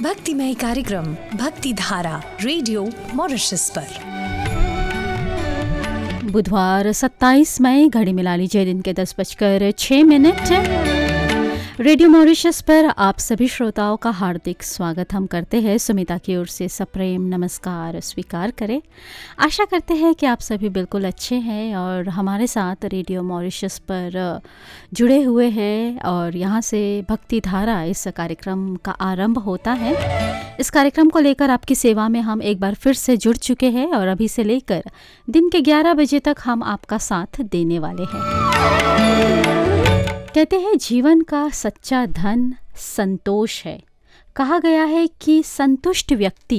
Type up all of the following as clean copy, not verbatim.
भक्तिमय कार्यक्रम भक्ति धारा रेडियो मॉरिशस पर। बुधवार 27 मई घड़ी मिला लीजिए दिन के 10:06। रेडियो मॉरिशस पर आप सभी श्रोताओं का हार्दिक स्वागत हम करते हैं। सुमिता की ओर से सप्रेम नमस्कार स्वीकार करें। आशा करते हैं कि आप सभी बिल्कुल अच्छे हैं और हमारे साथ रेडियो मॉरिशस पर जुड़े हुए हैं और यहाँ से भक्ति धारा इस कार्यक्रम का आरंभ होता है। इस कार्यक्रम को लेकर आपकी सेवा में हम एक बार फिर से जुड़ चुके हैं और अभी से लेकर दिन के 11 बजे तक हम आपका साथ देने वाले हैं। कहते हैं जीवन का सच्चा धन संतोष है। कहा गया है कि संतुष्ट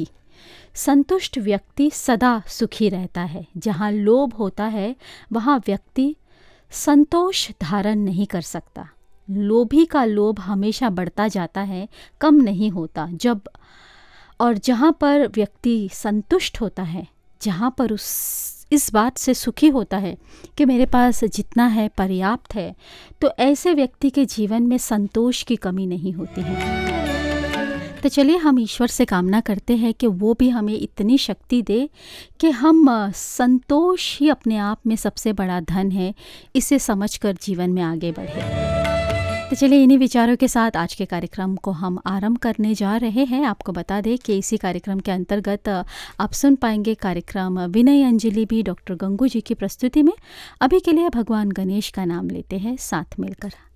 व्यक्ति सदा सुखी रहता है। जहाँ लोभ होता है वहाँ व्यक्ति संतोष धारण नहीं कर सकता। लोभी का लोभ हमेशा बढ़ता जाता है, कम नहीं होता। जहाँ पर व्यक्ति संतुष्ट होता है, जहाँ पर इस बात से सुखी होता है कि मेरे पास जितना है पर्याप्त है, तो ऐसे व्यक्ति के जीवन में संतोष की कमी नहीं होती है। तो चलिए हम ईश्वर से कामना करते हैं कि वो भी हमें इतनी शक्ति दे कि हम संतोष ही अपने आप में सबसे बड़ा धन है, इसे समझकर जीवन में आगे बढ़े। तो चलिए इन्हीं विचारों के साथ आज के कार्यक्रम को हम आरंभ करने जा रहे हैं। आपको बता दें कि इसी कार्यक्रम के अंतर्गत आप सुन पाएंगे कार्यक्रम विनय अंजलि भी डॉक्टर गंगू जी की प्रस्तुति में। अभी के लिए भगवान गणेश का नाम लेते हैं साथ मिलकर।